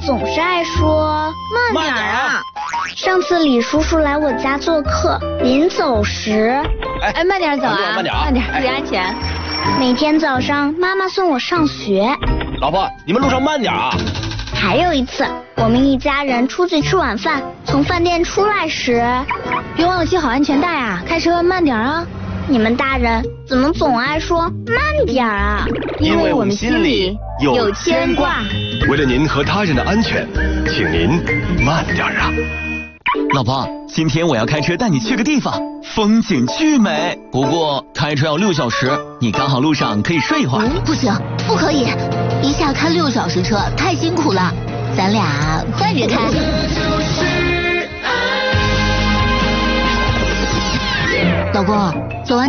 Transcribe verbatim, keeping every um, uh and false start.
总是爱说慢点啊。 上次李叔叔来我家做客，临走时， 哎，慢点走啊， 慢点啊， 慢点，注意安全。 每天早上妈妈送我上学。 老婆，你们路上慢点啊。 还有一次，我们一家人出去吃晚饭，从饭店出来时， 别忘了系好安全带啊，开车慢点啊。 你们大人怎么总爱说慢点啊？ 因为我们心里有牵挂。 为了您和他人的安全，请您慢点啊。 老婆，今天我要开车带你去个地方，风景巨美。不过开车要六小时，你刚好路上可以睡一会儿。 嗯、不行，不可以，一下开六小时车太辛苦了，咱俩换着开。老公，走完。